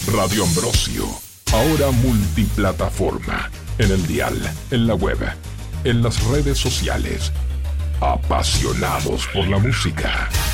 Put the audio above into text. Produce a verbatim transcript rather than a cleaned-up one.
Radio Ambrosio, ahora multiplataforma, en el dial, en la web, en las redes sociales. Apasionados por la música.